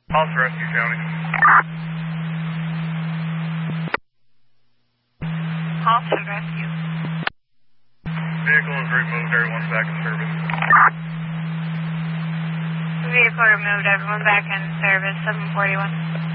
House Rescue County. House Rescue. Vehicle is removed, everyone's back in service. Vehicle removed, everyone back in service, 741.